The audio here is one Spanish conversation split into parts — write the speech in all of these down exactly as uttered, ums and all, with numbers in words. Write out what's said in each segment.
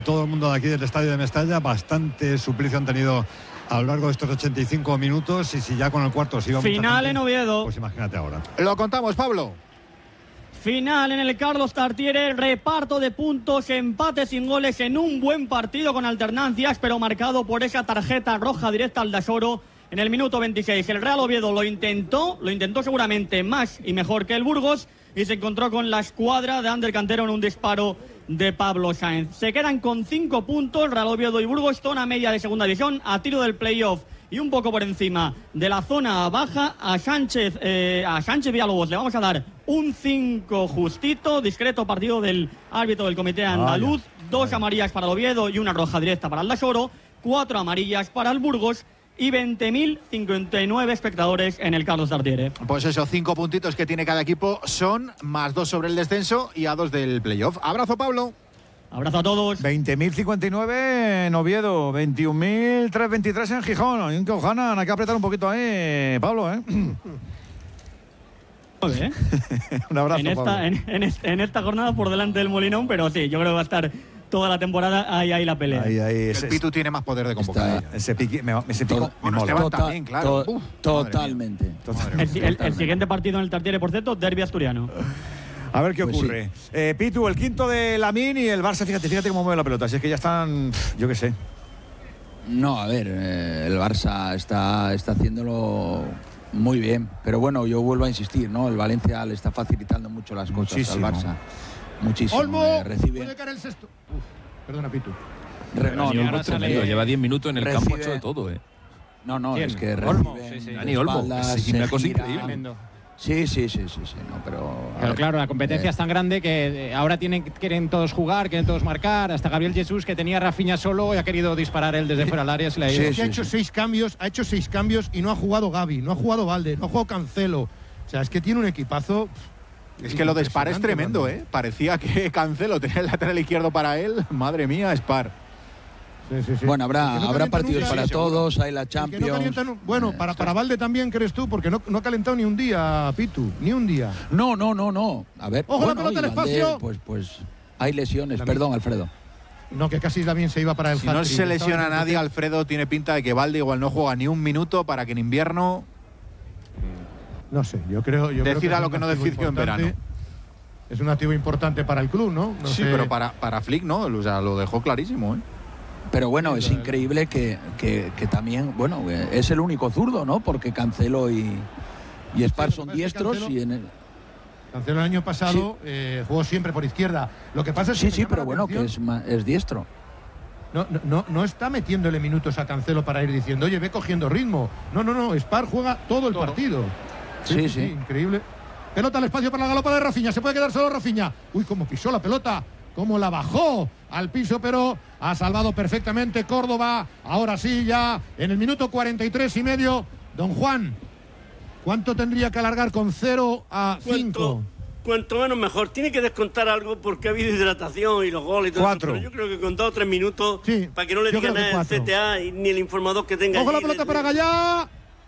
Todo el mundo de aquí del estadio de Mestalla, bastante suplicio han tenido a lo largo de estos ochenta y cinco minutos, y si ya con el cuarto se iba final gente, en Oviedo. Pues imagínate ahora. Lo contamos, Pablo. Final en el Carlos Tartiere, reparto de puntos, empate sin goles en un buen partido con alternancias, pero marcado por esa tarjeta roja directa al Dasoro en el minuto veintiséis. El Real Oviedo lo intentó, lo intentó seguramente más y mejor que el Burgos, y se encontró con la escuadra de Ander Cantero en un disparo de Pablo Sáenz. Se quedan con cinco puntos Real Oviedo y Burgos, zona media de segunda división, a tiro del playoff y un poco por encima de la zona baja. A Sánchez, eh, a Sánchez Villalobos le vamos a dar un cinco justito, discreto partido del árbitro del comité andaluz, Vaya. dos Vaya. amarillas para el Oviedo y una roja directa para el Dasoro, cuatro amarillas para el Burgos y veinte mil cincuenta y nueve espectadores en el Carlos Tartiere. Pues eso, cinco puntitos que tiene cada equipo son más dos sobre el descenso y a dos del playoff. Abrazo, Pablo. Abrazo a todos. veinte mil cincuenta y nueve en Oviedo, veintiún mil trescientos veintitrés en Gijón. Hay que ojalá, hay que apretar un poquito ahí, Pablo, ¿eh? ¿Eh? Un abrazo, en esta, Pablo. en, en, en esta jornada por delante del Molinón, pero sí, yo creo que va a estar toda la temporada ahí, ahí la pelea. Ahí, ahí, El ese, Pitu tiene más poder de convocatoria. Ese pique, me, ese pico Todo, me bueno, mola. Esteban Total, también, claro. to, Uf, totalmente. El, el, el siguiente partido en el Tartiere, por cierto, derbi asturiano. A ver qué Pues ocurre. Sí. Eh, Pitu, el quinto de Lamine y el Barça, fíjate, fíjate cómo mueve la pelota. Si es que ya están, yo qué sé. No, a ver, eh, el Barça está, está haciéndolo muy bien. Pero bueno, yo vuelvo a insistir, ¿no? El Valencia le está facilitando mucho las cosas Muchísimo. al Barça. Muchísimo. Olmo, eh, recibe... puede caer el sexto. Uf, perdona, Pitu. Re, no, Dani no, Olmo es tremendo, lleva diez minutos en el recibe... campo, hecho de todo, ¿eh? No, no, ¿Quién? es que Olmo, recibe sí, sí. Dani Olmo, es una cosa increíble. Sí, sí, sí, sí, sí, no, pero... Pero claro, la competencia eh, es tan grande que ahora tienen, quieren todos jugar, quieren todos marcar. Hasta Gabriel Jesús, que tenía a Rafinha solo y ha querido disparar él desde fuera del área. Se le ha ido. Sí, sí, ha hecho sí. seis cambios, ha hecho seis cambios y no ha jugado Gavi, no ha jugado Valde, no ha jugado Cancelo. O sea, es que tiene un equipazo. Es que lo de Spar es tremendo, ¿eh? Parecía que Cancelo tenía el lateral izquierdo para él. Madre mía, Spar. Sí, sí, sí. Bueno, habrá, no habrá partidos nunca, para sí, todos, hay la Champions. No bueno, eh, para, para Valde también, ¿crees tú? Porque no, no ha calentado ni un día, Pitu, ni un día. No, no, no, no. A ver, ¡ojo, bueno, la pelota al espacio! Pues, pues hay lesiones, También. perdón, Alfredo. No, que casi también se iba para el Si no se lesiona a nadie, Alfredo, tiene pinta de que Valde igual no juega ni un minuto para que en invierno... No sé, yo creo... Yo decida creo que lo que no decidió en verano. Es un activo importante para el club, ¿no? no sí, sé. pero para, para Flick, ¿no? O sea, lo dejó clarísimo, ¿eh? Pero bueno, es increíble que, que, que también, bueno, es el único zurdo, ¿no? Porque Cancelo y, y Spar son diestros. Cancelo, y en el... Cancelo el año pasado sí. eh, jugó siempre por izquierda. Lo que pasa es sí, que sí, pero bueno, que es, es diestro. No, no, no, no está metiéndole minutos a Cancelo para ir diciendo, oye, ve cogiendo ritmo. No, no, no, Spar juega todo el todo. partido. Sí sí, sí, sí. Increíble. Pelota al espacio para la galopa de Rafinha. Se puede quedar solo Rafinha. Uy, cómo pisó la pelota. Cómo la bajó al piso, pero ha salvado perfectamente Córdoba. Ahora sí, ya en el minuto cuarenta y tres y medio, don Juan, ¿cuánto tendría que alargar con cero a cinco? Cuanto menos mejor. Tiene que descontar algo porque ha habido hidratación y los goles y todo. Cuatro. Eso, pero yo creo que con dos o tres minutos, sí, para que no le digan nada el C T A y ni el informador que tenga. Ojo la pelota para Gallá.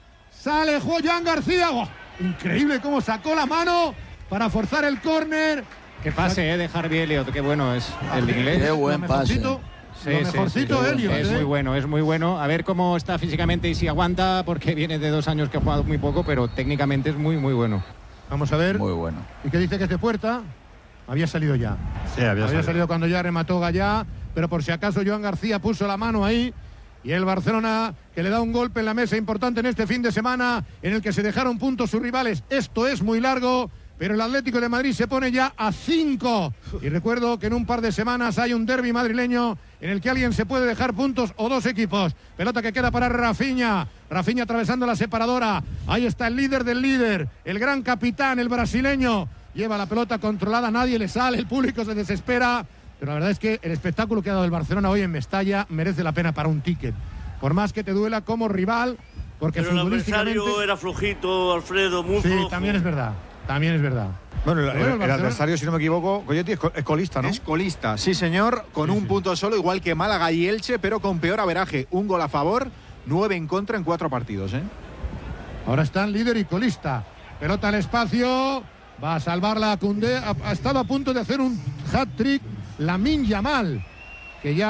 Sale Joan García. Oh, increíble cómo sacó la mano para forzar el córner. Qué pase, eh, de Harvey Elliott, qué bueno es el inglés. Qué buen pase. Sí, lo sí, mejorcito, sí, Elliott. Es ¿eh? muy bueno, es muy bueno. A ver cómo está físicamente y si aguanta, porque viene de dos años que ha jugado muy poco, pero técnicamente es muy, muy bueno. Vamos a ver. Muy bueno. ¿Y qué dice que es de puerta? Había salido ya. Sí, había, había salido. salido cuando ya remató Gallá, pero por si acaso Joan García puso la mano ahí. Y el Barcelona, que le da un golpe en la mesa importante en este fin de semana, en el que se dejaron puntos sus rivales. Esto es muy largo, pero el Atlético de Madrid se pone ya a cinco. Y recuerdo que en un par de semanas hay un derbi madrileño en el que alguien se puede dejar puntos o dos equipos. Pelota que queda para Rafinha. Rafinha atravesando la separadora. Ahí está el líder del líder, el gran capitán, el brasileño. Lleva la pelota controlada, nadie le sale, el público se desespera. Pero la verdad es que el espectáculo que ha dado el Barcelona hoy en Mestalla merece la pena para un ticket. Por más que te duela como rival, porque pero futbolísticamente... el adversario era flojito, Alfredo, muy sí, flojo. también es verdad, también es verdad. Bueno, el, Pero el, el el adversario, si no me equivoco, Coyote, es, es colista, ¿no? Es colista, sí señor, con sí, un sí. punto solo, igual que Málaga y Elche, pero con peor averaje. Un gol a favor, nueve en contra en cuatro partidos, ¿eh? Ahora están líder y colista. Pelota al espacio, va a salvarla a Koundé. Ha, ha estado a punto de hacer un hat-trick Lamine Yamal, que ya